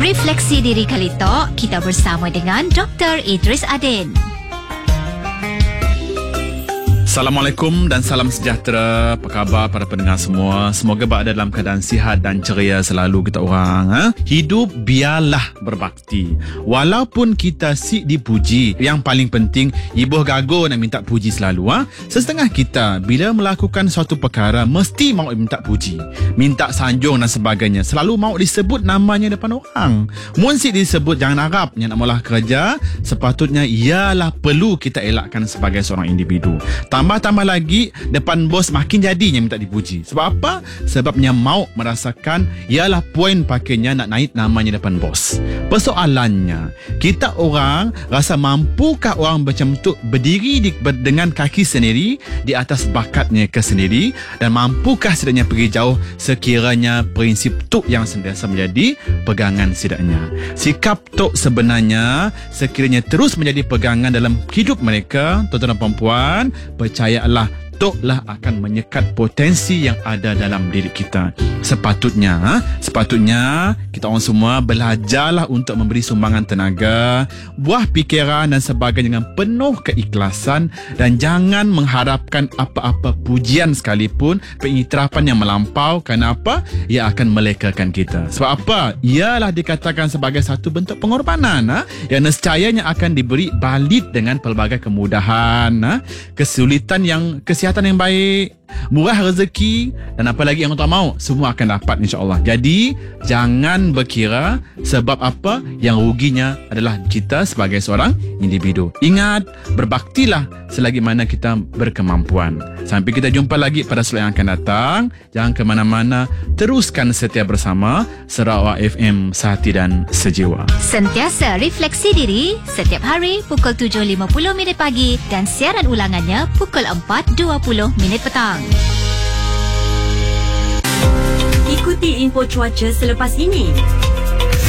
Refleksi Diri kali Tok, kita bersama dengan Dr. Idris Adin. Assalamualaikum dan salam sejahtera. Apa khabar para pendengar semua? Semoga berada dalam keadaan sihat dan ceria selalu kita orang. Hidup biarlah berbakti. Walaupun kita sik dipuji, yang paling penting ibuh gago nak minta puji selalu. Setengah kita bila melakukan suatu perkara mesti mau minta puji, minta sanjung dan sebagainya. Selalu mau disebut namanya depan orang. Mun sik disebut jangan harap yang nak mula kerja, sepatutnya ialah perlu kita elakkan sebagai seorang individu. Tambah lagi depan bos makin jadinya minta dipuji. Sebab apa? Sebabnya mau merasakan ialah poin pakainya nak naik namanya depan bos. Persoalannya, kita orang rasa mampukah orang macam tu berdiri dengan kaki sendiri di atas bakatnya ke sendiri, dan mampukah setidaknya pergi jauh sekiranya prinsip tu yang sentiasa menjadi pegangan setidaknya. Sikap tu sebenarnya sekiranya terus menjadi pegangan dalam hidup mereka, tuan-tuan dan puan-puan, percayalah Toklah akan menyekat potensi yang ada dalam diri kita. Sepatutnya kita orang semua belajarlah untuk memberi sumbangan tenaga, buah fikiran dan sebagainya dengan penuh keikhlasan, dan jangan mengharapkan apa-apa pujian sekalipun, pengiktirafan yang melampau. Kenapa? Ia akan melekakan kita. Sebab apa? Ialah dikatakan sebagai satu bentuk pengorbanan yang nescayanya akan diberi balik dengan pelbagai kemudahan, kesulitan yang kesihatan yang baik, murah rezeki, dan apa lagi yang tuan mau, semua akan dapat insya-Allah. Jadi jangan berkira sebab apa yang ruginya adalah kita sebagai seorang individu. Ingat, berbaktilah selagi mana kita berkemampuan. Sampai kita jumpa lagi pada slot yang akan datang. Jangan ke mana-mana, teruskan setia bersama Sarawak FM, Sehati dan Sejiwa. Sentiasa refleksi diri setiap hari pukul 7.50 pagi dan siaran ulangannya pukul 4.20 petang. Ikuti info cuaca selepas ini.